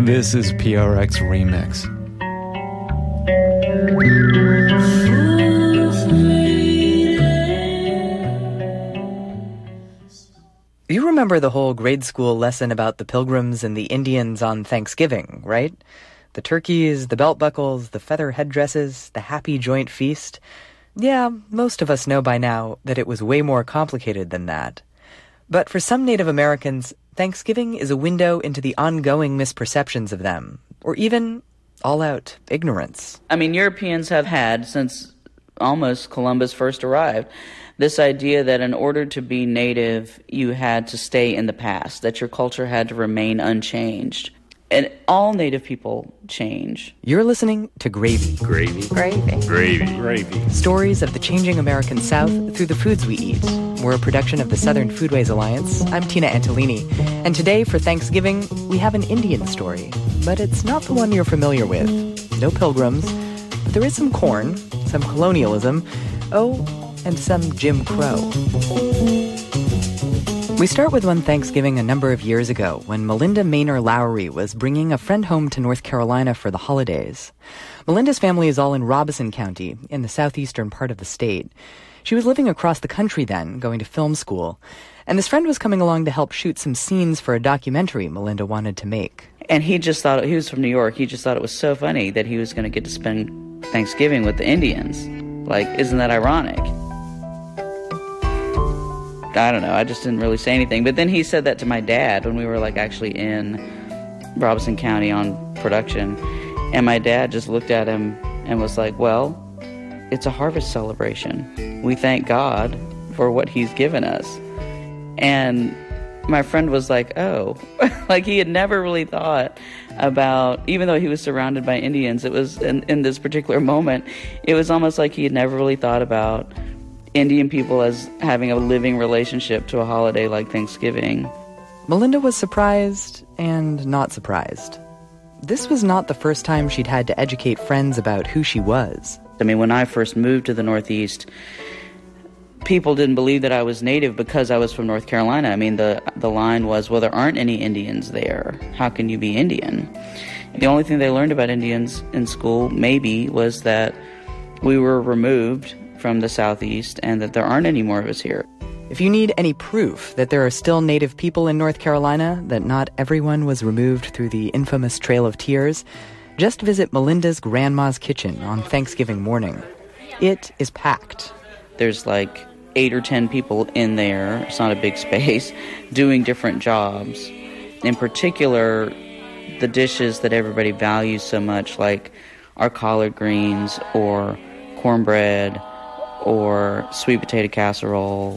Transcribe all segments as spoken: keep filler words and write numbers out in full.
This is P R X Remix. You remember the whole grade school lesson about the Pilgrims and the Indians on Thanksgiving, right? The turkeys, the belt buckles, the feather headdresses, the happy joint feast. Yeah, most of us know by now that it was way more complicated than that. But for some Native Americans, Thanksgiving is a window into the ongoing misperceptions of them, or even all-out ignorance. I mean, Europeans have had, since almost Columbus first arrived, this idea that in order to be Native, you had to stay in the past, that your culture had to remain unchanged. And all Native people change. You're listening to Gravy. Gravy. Gravy. Gravy. Gravy. Stories of the changing American South through the foods we eat. We're a production of the Southern Foodways Alliance. I'm Tina Antolini. And today, for Thanksgiving, we have an Indian story. But it's not the one you're familiar with. No pilgrims. But there is some corn, some colonialism, oh, and some Jim Crow. We start with one Thanksgiving a number of years ago when Melinda Maynor Lowry was bringing a friend home to North Carolina for the holidays. Melinda's family is all in Robeson County, in the southeastern part of the state. She was living across the country then, going to film school, and this friend was coming along to help shoot some scenes for a documentary Melinda wanted to make. And he just thought, he was from New York, he just thought it was so funny that he was going to get to spend Thanksgiving with the Indians. Like, isn't that ironic? I don't know, I just didn't really say anything. But then he said that to my dad when we were, like, actually in Robeson County on production. And my dad just looked at him and was like, well, it's a harvest celebration. We thank God for what he's given us. And my friend was like, oh. Like, he had never really thought about, even though he was surrounded by Indians, it was, in, in this particular moment, it was almost like he had never really thought about Indian people as having a living relationship to a holiday like Thanksgiving. Melinda was surprised and not surprised. This was not the first time she'd had to educate friends about who she was. I mean, when I first moved to the Northeast, people didn't believe that I was Native because I was from North Carolina. I mean, the, the line was, well, there aren't any Indians there. How can you be Indian? The only thing they learned about Indians in school, maybe, was that we were removed from the Southeast and that there aren't any more of us here. If you need any proof that there are still Native people in North Carolina, that not everyone was removed through the infamous Trail of Tears, just visit Melinda's grandma's kitchen on Thanksgiving morning. It is packed. There's like eight or ten people in there, it's not a big space, doing different jobs. In particular, the dishes that everybody values so much, like our collard greens or cornbread or sweet potato casserole.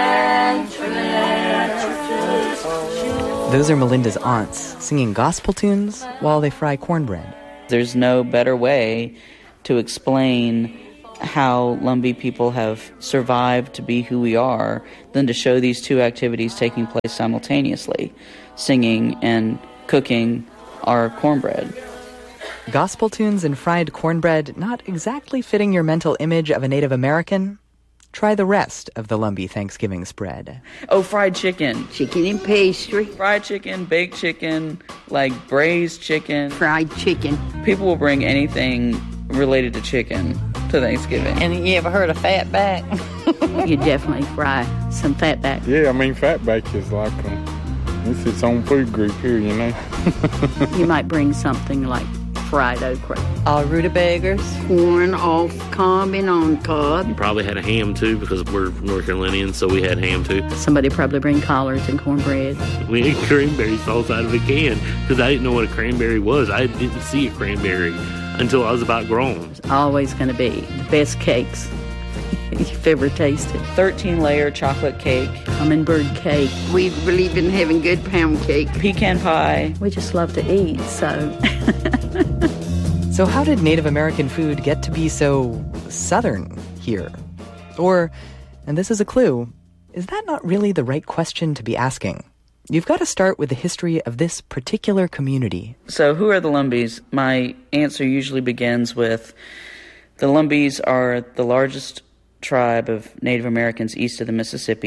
Those are Melinda's aunts singing gospel tunes while they fry cornbread. There's no better way to explain how Lumbee people have survived to be who we are than to show these two activities taking place simultaneously, singing and cooking our cornbread. Gospel tunes and fried cornbread not exactly fitting your mental image of a Native American? Try the rest of the Lumbee Thanksgiving spread. Oh, fried chicken. Chicken and pastry. Fried chicken, baked chicken, like braised chicken. Fried chicken. People will bring anything related to chicken to Thanksgiving. And you ever heard of fatback? You definitely fry some fatback. Yeah, I mean, fatback is like a, it's its own food group here, you know. You might bring something like fried okra. All rutabagas. Corn off cob and on cob. You probably had a ham, too, because we're North Carolinians, so we had ham, too. Somebody probably bring collards and cornbread. We ate cranberry sauce out of a can, because I didn't know what a cranberry was. I didn't see a cranberry until I was about grown. It's always going to be the best cakes you've ever tasted. thirteen-layer chocolate cake. Hummingbird cake. We believe in having good pound cake. Pecan pie. We just love to eat, so... So how did Native American food get to be so Southern here? Or, and this is a clue, is that not really the right question to be asking? You've got to start with the history of this particular community. So who are the Lumbees? My answer usually begins with the Lumbees are the largest tribe of Native Americans east of the Mississippi.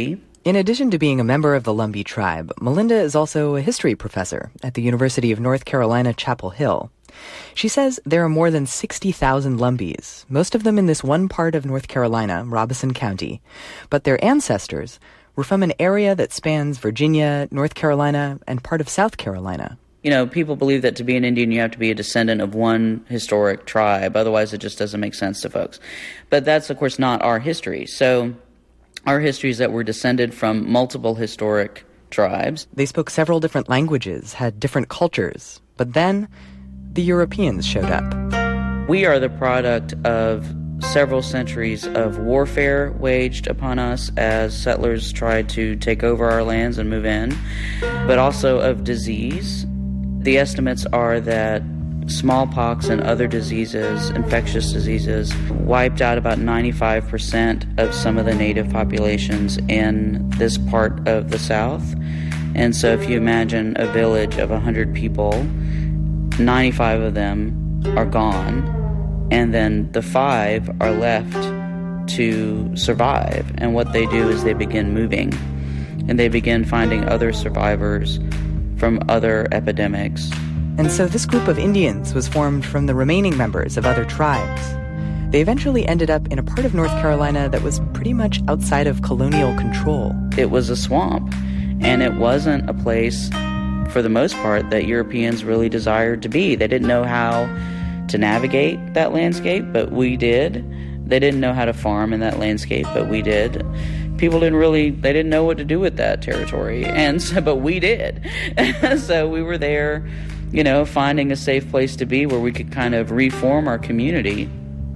In addition to being a member of the Lumbee tribe, Melinda is also a history professor at the University of North Carolina, Chapel Hill. She says there are more than sixty thousand Lumbees, most of them in this one part of North Carolina, Robeson County. But their ancestors were from an area that spans Virginia, North Carolina, and part of South Carolina. You know, people believe that to be an Indian, you have to be a descendant of one historic tribe. Otherwise, it just doesn't make sense to folks. But that's, of course, not our history. So our history is that we're descended from multiple historic tribes. They spoke several different languages, had different cultures. But then the Europeans showed up. We are the product of several centuries of warfare waged upon us as settlers tried to take over our lands and move in, but also of disease. The estimates are that smallpox and other diseases, infectious diseases, wiped out about ninety-five percent of some of the native populations in this part of the South. And so if you imagine a village of one hundred people, ninety-five of them are gone, and then the five are left to survive. And what they do is they begin moving, and they begin finding other survivors from other epidemics. And so this group of Indians was formed from the remaining members of other tribes. They eventually ended up in a part of North Carolina that was pretty much outside of colonial control. It was a swamp, and it wasn't a place, for the most part, that Europeans really desired to be. They didn't know how to navigate that landscape, but we did. They didn't know how to farm in that landscape, but we did. People didn't really, they didn't know what to do with that territory, and so, but we did. So we were there, you know, finding a safe place to be where we could kind of reform our community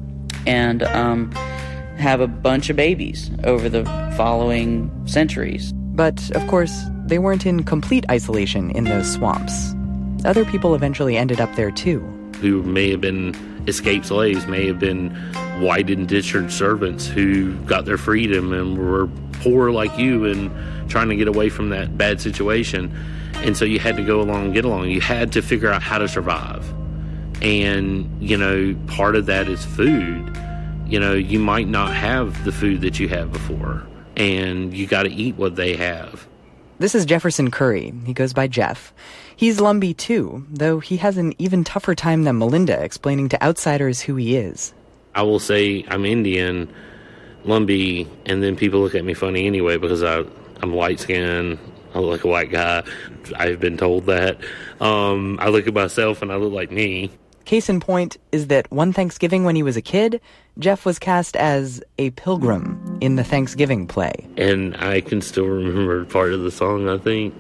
and um, have a bunch of babies over the following centuries. But, of course, they weren't in complete isolation in those swamps. Other people eventually ended up there, too. Who may have been escaped slaves, may have been white indentured servants who got their freedom and were poor like you and trying to get away from that bad situation. And so you had to go along and get along. You had to figure out how to survive. And, you know, part of that is food. You know, you might not have the food that you had before, and you got to eat what they have. This is Jefferson Curry. He goes by Jeff. He's Lumbee too, though he has an even tougher time than Melinda explaining to outsiders who he is. I will say I'm Indian, Lumbee, and then people look at me funny anyway because I, I'm light-skinned, I look like a white guy. I've been told that. Um, I look at myself and I look like me. Case in point is that one Thanksgiving when he was a kid, Jeff was cast as a pilgrim in the Thanksgiving play. And I can still remember part of the song, I think.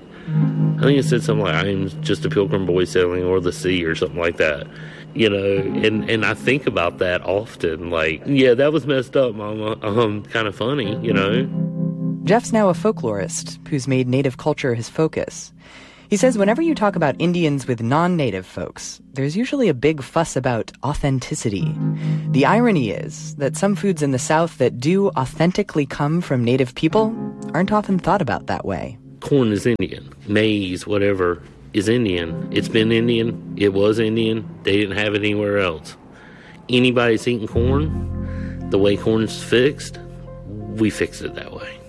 I think it said something like, I'm just a pilgrim boy sailing o'er the sea or something like that. You know, and, and I think about that often. Like, yeah, that was messed up, Mama. Um, kind of funny, you know. Jeff's now a folklorist who's made native culture his focus. He says whenever you talk about Indians with non-native folks, there's usually a big fuss about authenticity. The irony is that some foods in the South that do authentically come from native people aren't often thought about that way. Corn is Indian. Maize, whatever, is Indian. It's been Indian. It was Indian. They didn't have it anywhere else. Anybody that's eating corn, the way corn's fixed, we fixed it that way.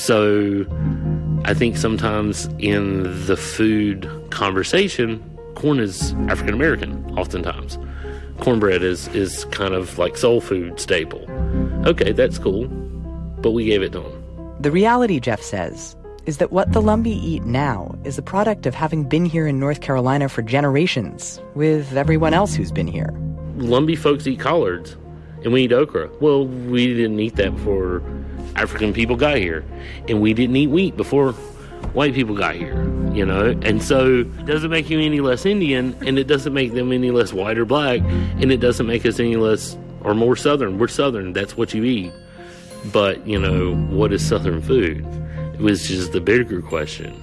So I think sometimes in the food conversation, corn is African American, oftentimes. Cornbread is, is kind of like soul food staple. Okay, that's cool, but we gave it to them. The reality, Jeff says, is that what the Lumbee eat now is a product of having been here in North Carolina for generations, with everyone else who's been here. Lumbee folks eat collards, and we eat okra. Well, we didn't eat that before African people got here, and we didn't eat wheat before white people got here, you know. And so it doesn't make you any less Indian, and it doesn't make them any less white or black, and it doesn't make us any less or more Southern. We're Southern. That's what you eat. But, you know, what is Southern food? Which is the bigger question.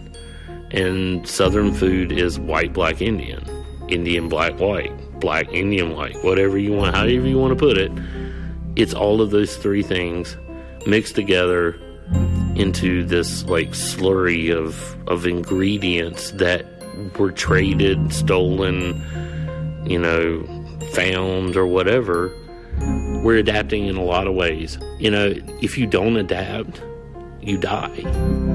And Southern food is white, black, Indian. Indian, black, white. Black, Indian, white. Whatever you want, however you want to put it. It's all of those three things mixed together into this like slurry of of ingredients that were traded, stolen, you know, found or whatever. We're adapting in a lot of ways. You know, if you don't adapt, you die.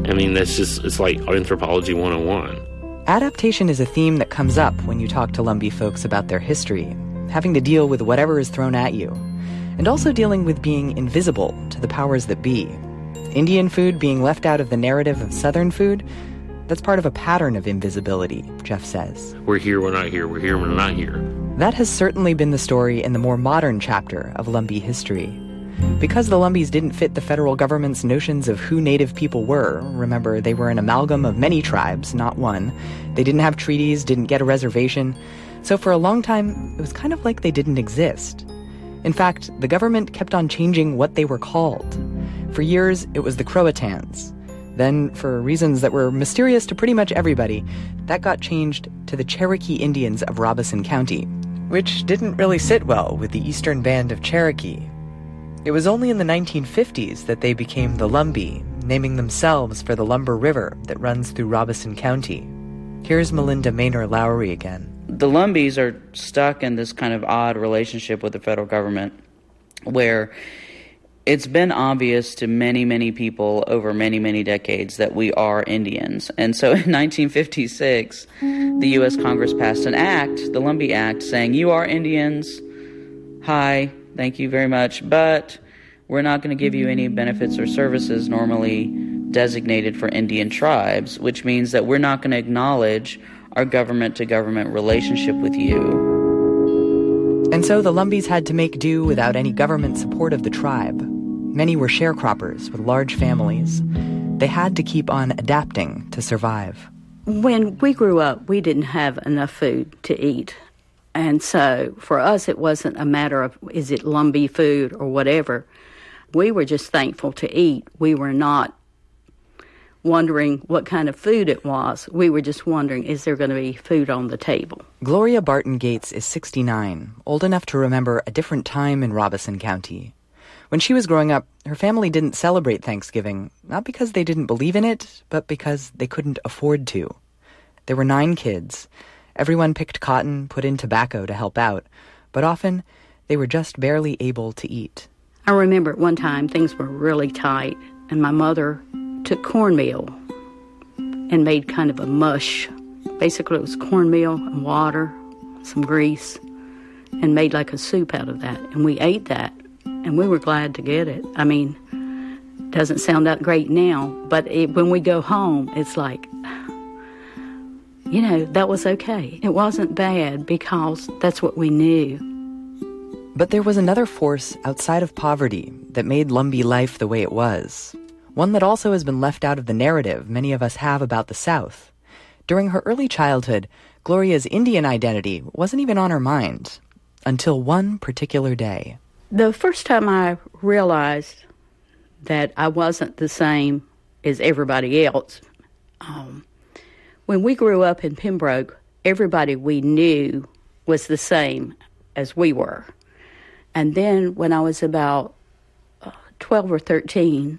I mean, that's just, it's like anthropology one oh one. Adaptation is a theme that comes up when you talk to Lumbee folks about their history, having to deal with whatever is thrown at you, and also dealing with being invisible to the powers that be. Indian food being left out of the narrative of Southern food, that's part of a pattern of invisibility, Jeff says. We're here, we're not here, we're here, we're not here. That has certainly been the story in the more modern chapter of Lumbee history. Because the Lumbees didn't fit the federal government's notions of who Native people were, remember, they were an amalgam of many tribes, not one. They didn't have treaties, didn't get a reservation. So for a long time, it was kind of like they didn't exist. In fact, the government kept on changing what they were called. For years, it was the Croatans. Then, for reasons that were mysterious to pretty much everybody, that got changed to the Cherokee Indians of Robeson County, which didn't really sit well with the Eastern Band of Cherokee. It was only in the nineteen fifties that they became the Lumbee, naming themselves for the Lumber River that runs through Robeson County. Here's Melinda Maynor Lowry again. The Lumbees are stuck in this kind of odd relationship with the federal government where it's been obvious to many, many people over many, many decades that we are Indians. And so in nineteen fifty-six, the U S Congress passed an act, the Lumbee Act, saying, you are Indians. Hi, thank you very much. But we're not going to give you any benefits or services normally designated for Indian tribes, which means that we're not going to acknowledge our government-to-government relationship with you. And so the Lumbees had to make do without any government support of the tribe. Many were sharecroppers with large families. They had to keep on adapting to survive. When we grew up, we didn't have enough food to eat. And so for us, it wasn't a matter of, is it Lumbee food or whatever. We were just thankful to eat. We were not wondering what kind of food it was. We were just wondering, is there going to be food on the table? Gloria Barton Gates is sixty-nine, old enough to remember a different time in Robeson County. When she was growing up, her family didn't celebrate Thanksgiving, not because they didn't believe in it, but because they couldn't afford to. There were nine kids. Everyone picked cotton, put in tobacco to help out, but often they were just barely able to eat. I remember at one time things were really tight, and my mother took cornmeal and made kind of a mush. Basically, it was cornmeal and water, some grease, and made like a soup out of that. And we ate that, and we were glad to get it. I mean, it doesn't sound that great now, but it, when we go home, it's like, you know, that was okay. It wasn't bad because that's what we knew. But there was another force outside of poverty that made Lumbee life the way it was. One that also has been left out of the narrative many of us have about the South. During her early childhood, Gloria's Indian identity wasn't even on her mind, until one particular day. The first time I realized that I wasn't the same as everybody else, um, when we grew up in Pembroke, everybody we knew was the same as we were. And then when I was about uh, twelve or thirteen,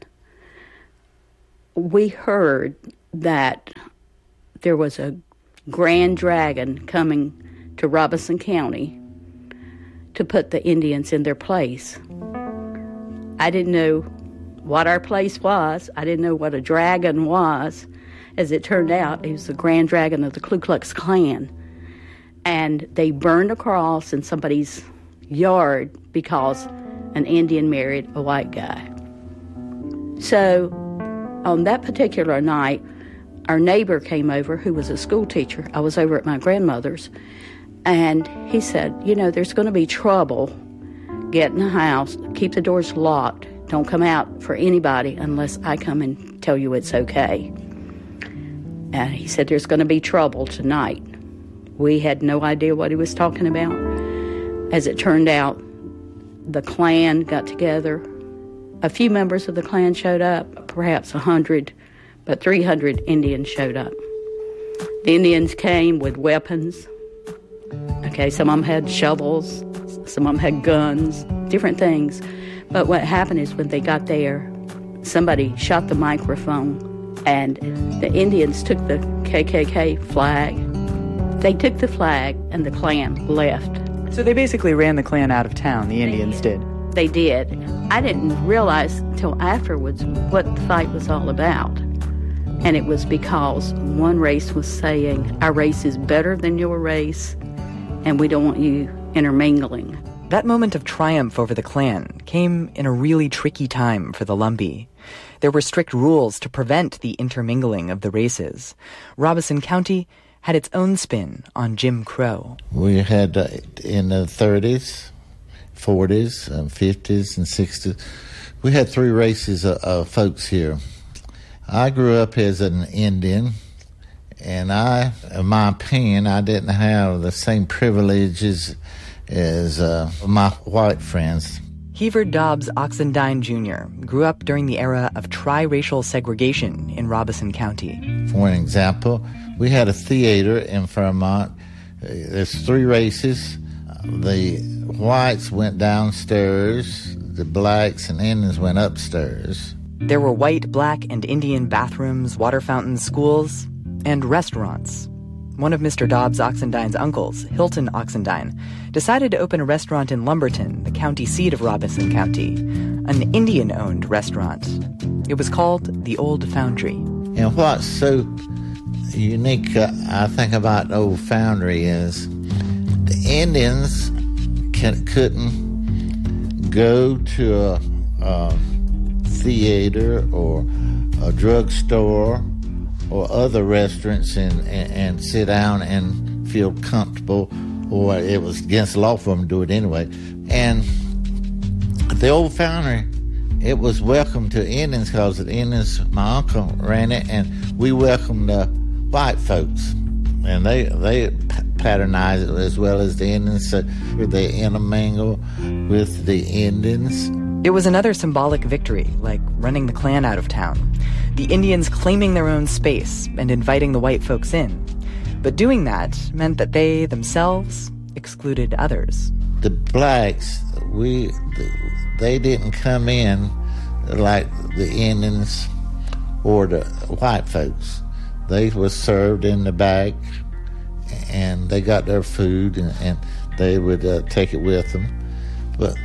we heard that there was a grand dragon coming to Robeson County to put the Indians in their place. I didn't know what our place was. I didn't know what a dragon was. As it turned out, it was the grand dragon of the Ku Klux Klan. And they burned a cross in somebody's yard because an Indian married a white guy. So on that particular night, our neighbor came over who was a school teacher. I was over at my grandmother's, and he said, you know, there's going to be trouble. Get in the house, keep the doors locked. Don't come out for anybody unless I come and tell you it's okay. And he said, there's going to be trouble tonight. We had no idea what he was talking about. As it turned out, the Klan got together. A few members of the Klan showed up, perhaps a hundred, but three hundred Indians showed up. The Indians came with weapons. Okay, some of them had shovels, some of them had guns, different things. But what happened is when they got there, somebody shot the microphone, and the Indians took the K K K flag. They took the flag, and the Klan left. So they basically ran the Klan out of town, the Indians did. They did. I didn't realize until afterwards what the fight was all about. And it was because one race was saying, our race is better than your race, and we don't want you intermingling. That moment of triumph over the Klan came in a really tricky time for the Lumbee. There were strict rules to prevent the intermingling of the races. Robeson County had its own spin on Jim Crow. We had, uh, in the thirties, forties, um, fifties, and sixties, we had three races of, of folks here. I grew up as an Indian, and I, in my opinion, I didn't have the same privileges as uh, my white friends. Heaver Dobbs Oxendine Junior grew up during the era of tri-racial segregation in Robeson County. For an example, we had a theater in Fairmont. There's three races. The whites went downstairs, the blacks and Indians went upstairs. There were white, black, and Indian bathrooms, water fountains, schools, and restaurants. One of Mister Dobbs Oxendine's uncles, Hilton Oxendine, decided to open a restaurant in Lumberton, the county seat of Robeson County, an Indian-owned restaurant. It was called the Old Foundry. And what's so unique, uh, I think, about the Old Foundry is the Indians can, couldn't go to a, a theater or a drugstore or other restaurants and, and, and sit down and feel comfortable, or it was against the law for them to do it anyway. And the Old Foundry, it was welcome to Indians because the Indians, my uncle ran it, and we welcomed the white folks. And they they patronized it as well as the Indians, so they intermingle with the Indians. It was another symbolic victory, like running the Klan out of town. The Indians claiming their own space and inviting the white folks in. But doing that meant that they themselves excluded others. The blacks, we they didn't come in like the Indians or the white folks. They were served in the back, and they got their food, and, and they would uh, take it with them. But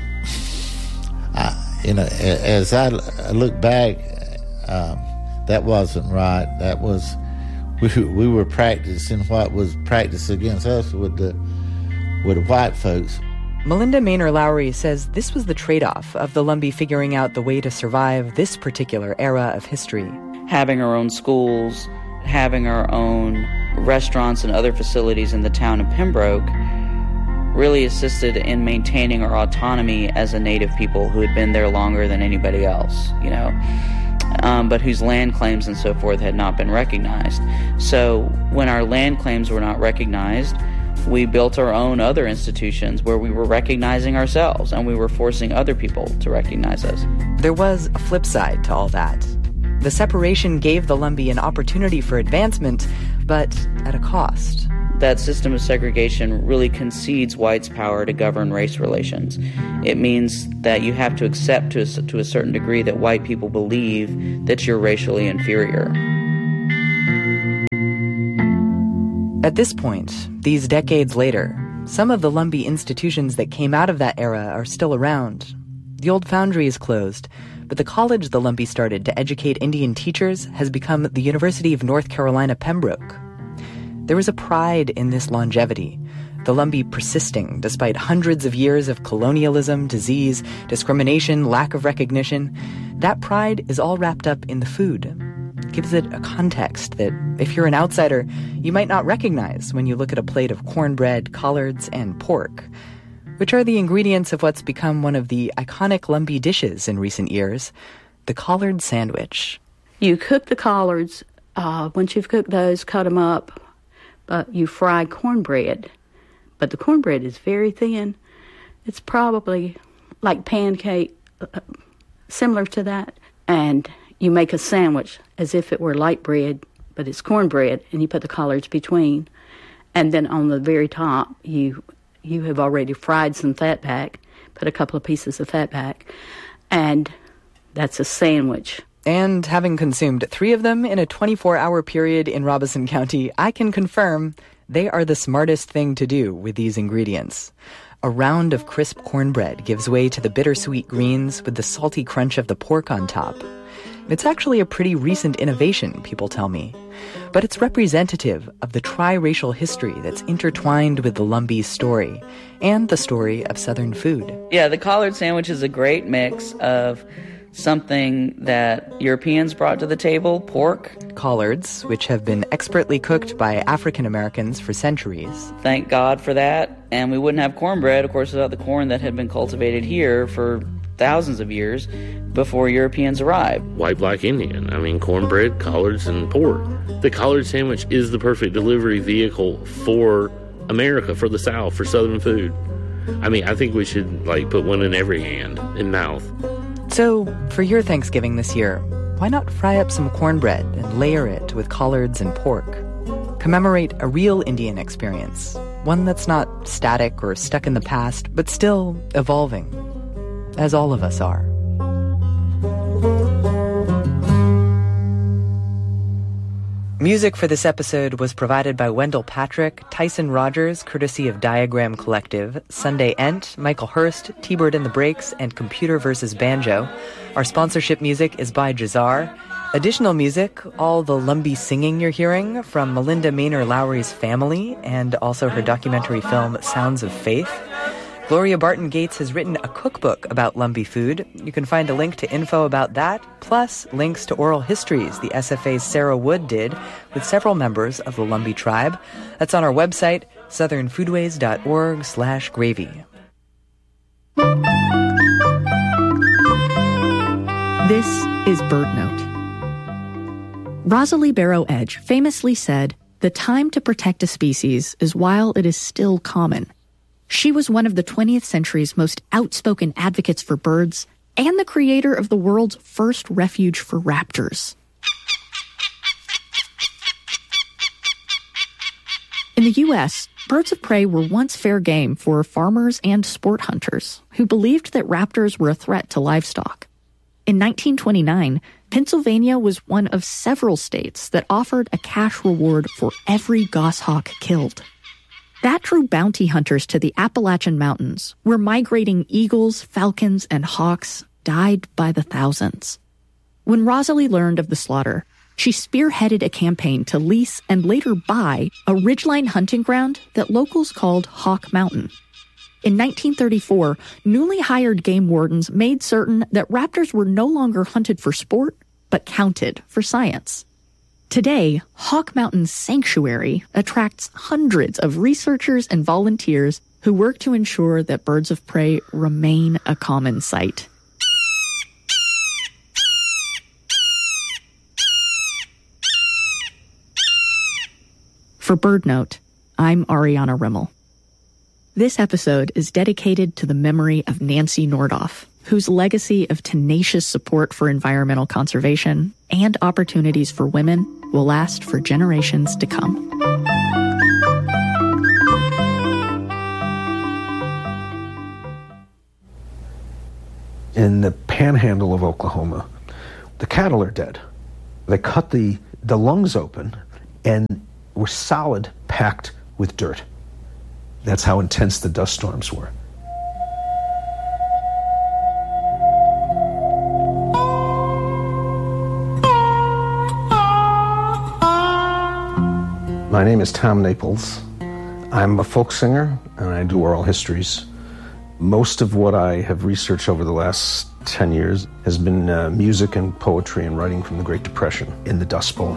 I, you know, as I look back, um, that wasn't right. That was we we were practicing what was practiced against us with the with the white folks. Melinda Maynor Lowry says this was the trade-off of the Lumbee figuring out the way to survive this particular era of history. Having our own schools, having our own restaurants and other facilities in the town of Pembroke really assisted in maintaining our autonomy as a native people who had been there longer than anybody else, you know, um, but whose land claims and so forth had not been recognized. So when our land claims were not recognized, we built our own other institutions where we were recognizing ourselves and we were forcing other people to recognize us. There was a flip side to all that. The separation gave the Lumbee an opportunity for advancement, but at a cost. That system of segregation really concedes whites' power to govern race relations. It means that you have to accept to a, to a certain degree that white people believe that you're racially inferior. At this point, these decades later, some of the Lumbee institutions that came out of that era are still around. The Old Foundry is closed, but the college the Lumbee started to educate Indian teachers has become the University of North Carolina, Pembroke. There is a pride in this longevity, the Lumbee persisting despite hundreds of years of colonialism, disease, discrimination, lack of recognition. That pride is all wrapped up in the food. It gives it a context that, if you're an outsider, you might not recognize when you look at a plate of cornbread, collards, and pork, which are the ingredients of what's become one of the iconic Lumbee dishes in recent years, the collard sandwich. You cook the collards. Uh, once you've cooked those, cut them up. But you fry cornbread. But the cornbread is very thin. It's probably like pancake, uh, similar to that. And you make a sandwich as if it were light bread, but it's cornbread, and you put the collards between. And then on the very top, you you have already fried some fat back, put a couple of pieces of fat back, and that's a sandwich. And having consumed three of them in a twenty-four hour period in Robeson County, I can confirm they are the smartest thing to do with these ingredients. A round of crisp cornbread gives way to the bittersweet greens with the salty crunch of the pork on top. It's actually a pretty recent innovation, people tell me. But it's representative of the tri-racial history that's intertwined with the Lumbee story and the story of Southern food. Yeah, the collard sandwich is a great mix of something that Europeans brought to the table, pork. Collards, which have been expertly cooked by African Americans for centuries. Thank God for that. And we wouldn't have cornbread, of course, without the corn that had been cultivated here for thousands of years before Europeans arrived. White black Indian. I mean, cornbread, collards, and pork. The collard sandwich is the perfect delivery vehicle for America, for the South, for Southern food. I mean, I think we should, like, put one in every hand and mouth. So, for your Thanksgiving this year, why not fry up some cornbread and layer it with collards and pork? Commemorate a real Indian experience, one that's not static or stuck in the past, but still evolving, as all of us are. Music for this episode was provided by Wendell Patrick, Tyson Rogers, courtesy of Diagram Collective, Sunday Ent, Michael Hurst, T-Bird and the Breaks, and Computer versus Banjo. Our sponsorship music is by Jazar. Additional music, all the Lumbee singing you're hearing, from Melinda Maynor Lowry's family, and also her documentary film Sounds of Faith. Gloria Barton Gates has written a cookbook about Lumbee food. You can find a link to info about that, plus links to oral histories the S F A's Sarah Wood did with several members of the Lumbee tribe. That's on our website, southernfoodways.org slash gravy. This is BirdNote. Rosalie Barrow Edge famously said, "The time to protect a species is while it is still common." She was one of the twentieth century's most outspoken advocates for birds and the creator of the world's first refuge for raptors. In the U S, birds of prey were once fair game for farmers and sport hunters who believed that raptors were a threat to livestock. In nineteen twenty-nine, Pennsylvania was one of several states that offered a cash reward for every goshawk killed. That drew bounty hunters to the Appalachian Mountains, where migrating eagles, falcons, and hawks died by the thousands. When Rosalie learned of the slaughter, she spearheaded a campaign to lease and later buy a ridgeline hunting ground that locals called Hawk Mountain. In nineteen thirty-four, newly hired game wardens made certain that raptors were no longer hunted for sport, but counted for science. Today, Hawk Mountain's sanctuary attracts hundreds of researchers and volunteers who work to ensure that birds of prey remain a common sight. For BirdNote, I'm Ariana Rimmel. This episode is dedicated to the memory of Nancy Nordoff, whose legacy of tenacious support for environmental conservation and opportunities for women will last for generations to come. In the panhandle of Oklahoma, the cattle are dead. They cut the, the lungs open and were solid, packed with dirt. That's how intense the dust storms were. My name is Tom Naples. I'm a folk singer, and I do oral histories. Most of what I have researched over the last ten years has been uh, music and poetry and writing from the Great Depression in the Dust Bowl.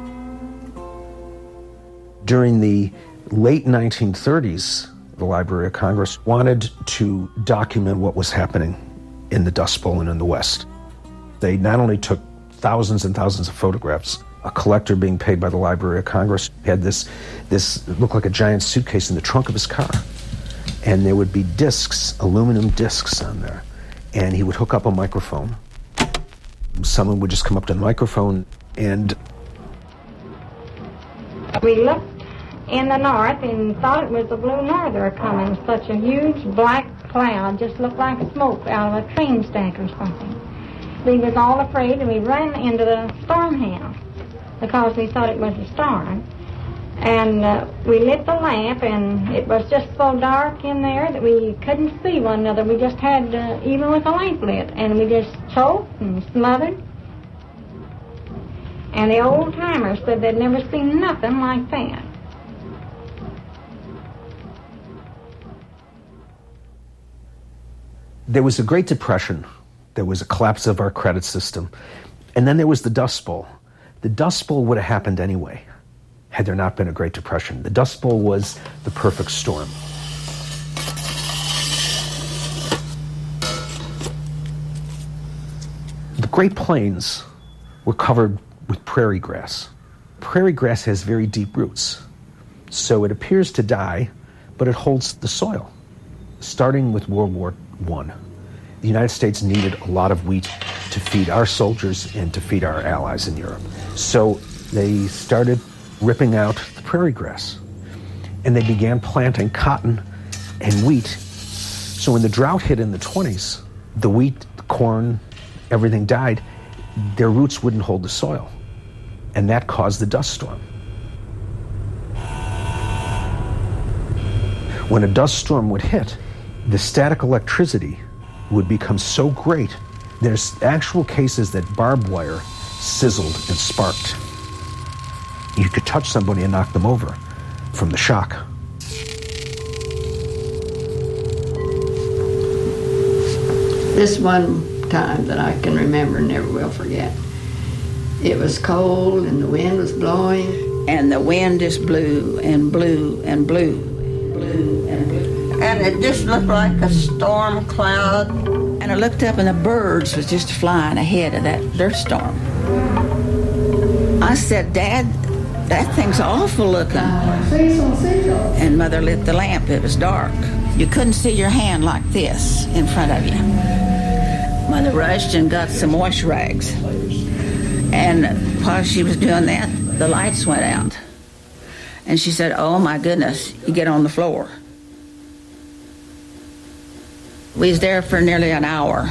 During the late nineteen thirties, the Library of Congress wanted to document what was happening in the Dust Bowl and in the West. They not only took thousands and thousands of photographs. A collector being paid by the Library of Congress had this, this looked like a giant suitcase in the trunk of his car. And there would be discs, aluminum discs on there. And he would hook up a microphone. Someone would just come up to the microphone and... We looked in the north and thought it was the Blue Norther coming. Such a huge black cloud, just looked like smoke out of a train stack or something. We was all afraid and we ran into the storm house, because we thought it was a storm. And uh, we lit the lamp, and it was just so dark in there that we couldn't see one another. We just had, uh, even with the lamp lit, and we just choked and smothered. And the old-timers said they'd never seen nothing like that. There was a Great Depression. There was a collapse of our credit system. And then there was the Dust Bowl. The Dust Bowl would have happened anyway had there not been a Great Depression. The Dust Bowl was the perfect storm. The Great Plains were covered with prairie grass. Prairie grass has very deep roots, so it appears to die, but it holds the soil. Starting with World War One, the United States needed a lot of wheat to feed our soldiers and to feed our allies in Europe. So they started ripping out the prairie grass, and they began planting cotton and wheat. So when the drought hit in the twenties, the wheat, the corn, everything died. Their roots wouldn't hold the soil, and that caused the dust storm. When a dust storm would hit, the static electricity would become so great, there's actual cases that barbed wire sizzled and sparked. You could touch somebody and knock them over from the shock. This one time that I can remember and never will forget. It was cold and the wind was blowing. And the wind just blew and blew and blew, blew and blew. And it just looked like a storm cloud. And I looked up and the birds was just flying ahead of that dirt storm. I said, Dad, that thing's awful looking. And Mother lit the lamp. It was dark. You couldn't see your hand like this in front of you. Mother rushed and got some wash rags. And while she was doing that, the lights went out. And she said, oh my goodness, you get on the floor. We was there for nearly an hour.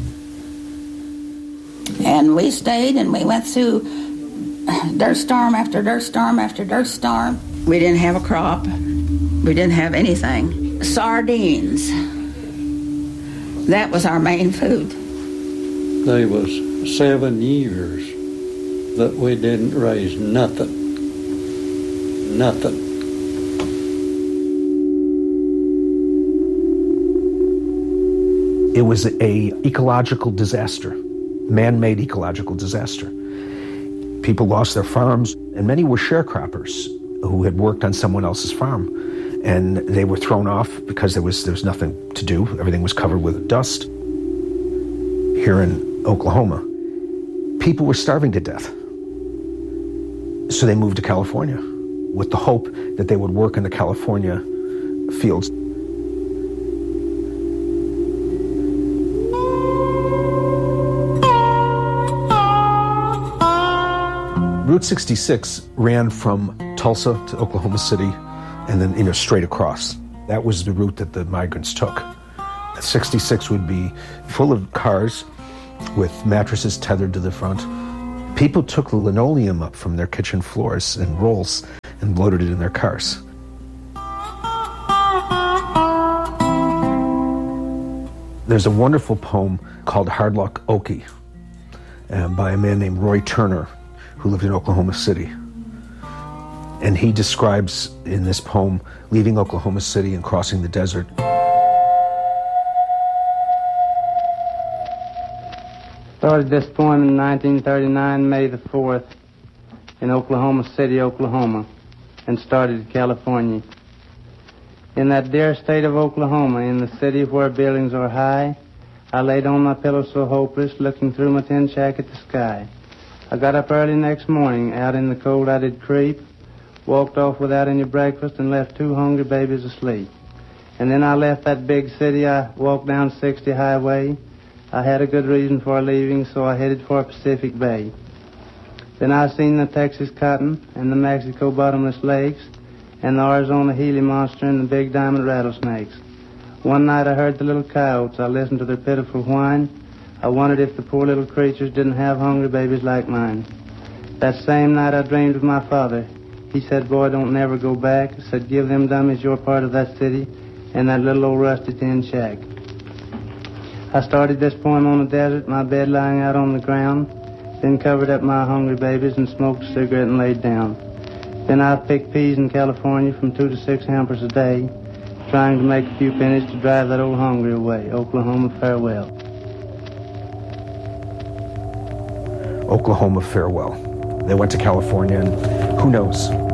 And we stayed and we went through dirt storm after dirt storm after dirt storm. We didn't have a crop. We didn't have anything. Sardines. That was our main food. There was seven years that we didn't raise nothing. Nothing. It was a ecological disaster, man-made ecological disaster. People lost their farms, and many were sharecroppers who had worked on someone else's farm, and they were thrown off because there was there was nothing to do. Everything was covered with dust. Here in Oklahoma, people were starving to death, so they moved to California with the hope that they would work in the California fields. Route sixty-six ran from Tulsa to Oklahoma City and then, you know, straight across. That was the route that the migrants took. sixty-six would be full of cars with mattresses tethered to the front. People took the linoleum up from their kitchen floors and rolls and loaded it in their cars. There's a wonderful poem called Hard Luck Okie uh, by a man named Roy Turner, who lived in Oklahoma City. And he describes in this poem leaving Oklahoma City and crossing the desert. Started this poem in nineteen thirty-nine, May the fourth, in Oklahoma City, Oklahoma, and started in California. In that dear state of Oklahoma, in the city where buildings are high, I laid on my pillow so hopeless, looking through my tin shack at the sky. I got up early next morning, out in the cold I did creep, walked off without any breakfast and left two hungry babies asleep. And then I left that big city, I walked down sixty Highway. I had a good reason for leaving, so I headed for Pacific Bay. Then I seen the Texas cotton and the Mexico bottomless lakes and the Arizona Gila monster and the big diamond rattlesnakes. One night I heard the little coyotes. I listened to their pitiful whine. I wondered if the poor little creatures didn't have hungry babies like mine. That same night I dreamed of my father. He said, boy, don't never go back. I said, give them dummies your part of that city and that little old rusty tin shack. I started this poem on the desert, my bed lying out on the ground. then covered up my hungry babies and smoked a cigarette and laid down. Then I'd pick peas in California from two to six hampers a day, trying to make a few pennies to drive that old hunger away. Oklahoma, farewell. Oklahoma, farewell. They went to California, and who knows?